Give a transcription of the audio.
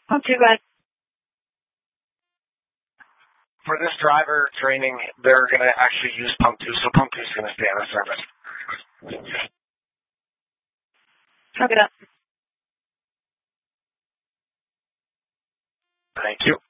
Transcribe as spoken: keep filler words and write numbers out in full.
Not too bad. For this driver training, they're going to actually use pump two, so pump two is going to stay out of service. Copy that. Thank you.